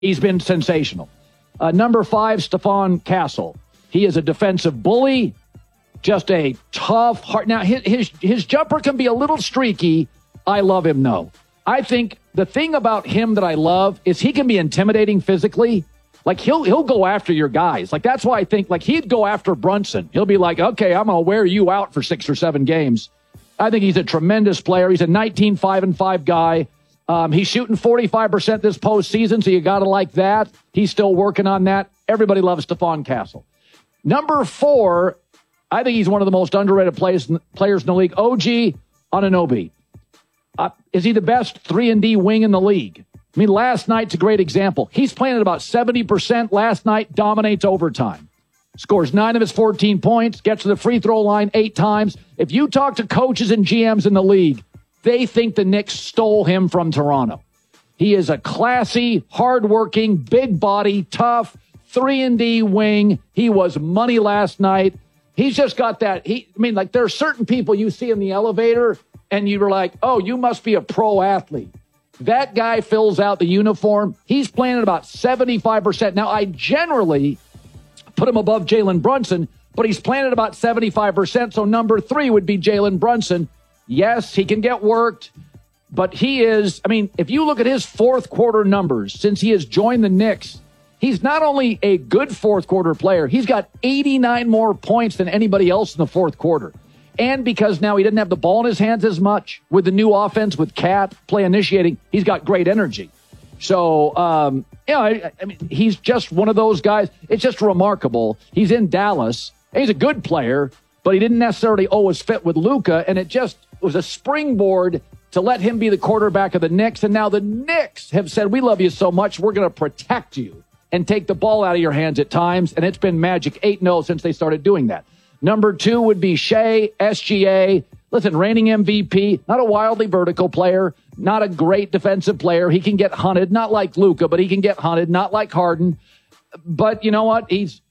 He's been sensational. Number 5, Stephon Castle. He is a defensive bully, just a tough heart. Now, his jumper can be a little streaky. I love him, though. I think the thing about him that I love is he can be intimidating physically. Like, he'll go after your guys. Like, that's why I think, like, he'd go after Brunson. He'll be like, okay, I'm going to wear you out for 6 or 7 games. I think he's a tremendous player. He's a 19-5-5 guy. He's shooting 45% this postseason, so you got to like that. He's still working on that. Everybody loves Stephon Castle. Number 4, I think he's one of the most underrated players in the league. OG Anunoby. Is he the best 3-and-D wing in the league? I mean, last night's a great example. He's playing at about 70% last night, dominates overtime. Scores 9 of his 14 points, gets to the free throw line 8 times. If you talk to coaches and GMs in the league, they think the Knicks stole him from Toronto. He is a classy, hardworking, big body, tough, 3-and-D wing. He was money last night. He's just got that. There are certain people you see in the elevator, and you're like, oh, you must be a pro athlete. That guy fills out the uniform. He's playing at about 75%. Now, I generally put him above Jalen Brunson, but he's playing at about 75%, so number 3 would be Jalen Brunson. Yes, he can get worked, but he is, if you look at his fourth quarter numbers since he has joined the Knicks, he's not only a good fourth quarter player, he's got 89 more points than anybody else in the fourth quarter. And because now he didn't have the ball in his hands as much with the new offense, with Cat play initiating, he's got great energy. So, he's just one of those guys. It's just remarkable. He's in Dallas. He's a good player, but he didn't necessarily always fit with Luka, and it just was a springboard to let him be the quarterback of the Knicks. And now the Knicks have said, we love you so much, we're going to protect you and take the ball out of your hands at times. And it's been magic 8-0 since they started doing that. Number 2 would be Shea, SGA. Listen, reigning MVP, not a wildly vertical player, not a great defensive player. He can get hunted, not like Luka, but he can get hunted, not like Harden. But you know what?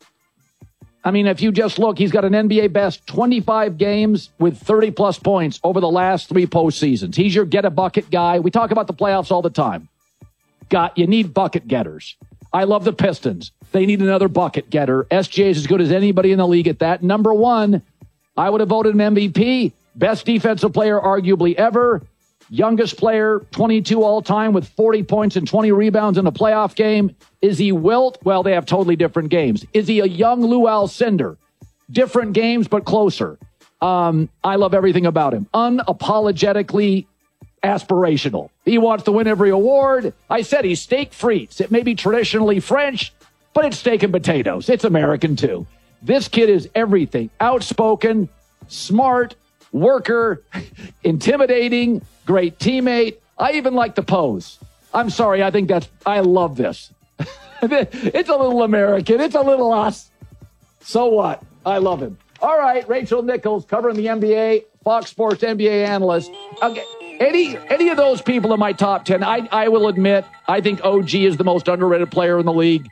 If you just look, he's got an NBA best 25 games with 30-plus points over the last 3 postseasons. He's your get-a-bucket guy. We talk about the playoffs all the time. You need bucket getters. I love the Pistons. They need another bucket getter. SGA is as good as anybody in the league at that. Number 1, I would have voted him MVP. Best defensive player arguably ever. Youngest player, 22 all-time with 40 points and 20 rebounds in a playoff game. Is he Wilt? Well, they have totally different games. Is he a young Lou Alcindor? Different games, but closer. I love everything about him. Unapologetically aspirational. He wants to win every award. I said he's steak frites. It may be traditionally French, but it's steak and potatoes. It's American, too. This kid is everything. Outspoken, smart, worker, intimidating, great teammate. I even like the pose. I'm sorry. I love this. It's a little American. It's a little us. So what? I love him. All right. Rachel Nichols covering the NBA, Fox Sports NBA analyst. Okay. Any of those people in my top 10, I will admit, I think OG is the most underrated player in the league.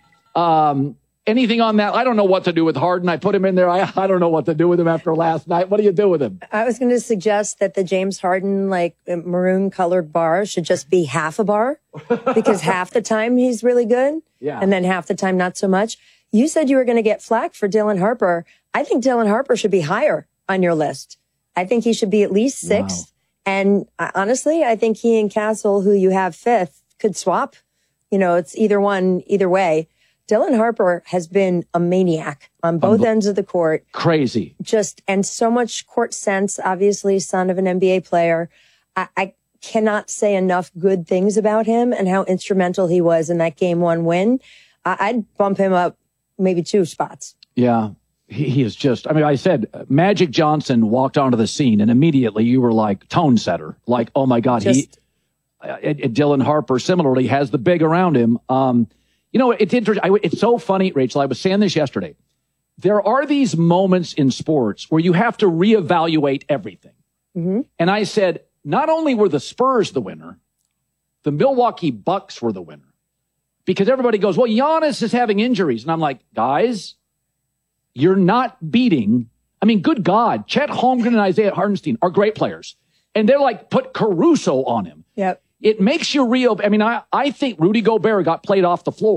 Anything on that? I don't know what to do with Harden. I put him in there. I don't know what to do with him after last night. What do you do with him? I was going to suggest that the James Harden, maroon colored bar should just be half a bar because half the time he's really good. Yeah. And then half the time, not so much. You said you were going to get flack for Dylan Harper. I think Dylan Harper should be higher on your list. I think he should be at least 6. Wow. And honestly, I think he and Castle, who you have 5th, could swap. It's either one, either way. Dylan Harper has been a maniac on both ends of the court. Crazy. And so much court sense, obviously, son of an NBA player. I cannot say enough good things about him and how instrumental he was in that Game 1 win. I'd bump him up maybe 2 spots. Yeah. He is just, I said Magic Johnson walked onto the scene and immediately you were like tone setter. Like, oh my God, Dylan Harper similarly has the big around him. It's interesting. It's so funny, Rachel. I was saying this yesterday. There are these moments in sports where you have to reevaluate everything. Mm-hmm. And I said, not only were the Spurs the winner, the Milwaukee Bucks were the winner. Because everybody goes, well, Giannis is having injuries. And I'm like, guys, you're not beating. Good God. Chet Holmgren and Isaiah Hartenstein are great players. And they're like, put Caruso on him. Yep. it makes you real. I mean, I think Rudy Gobert got played off the floor.